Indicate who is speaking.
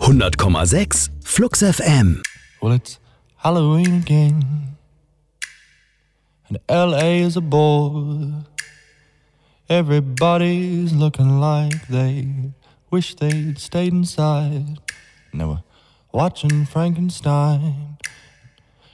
Speaker 1: 100,6 Flux FM.
Speaker 2: Well, it's Halloween again, and LA is a bore. Everybody's looking like they wish they'd stayed inside. And they were watching Frankenstein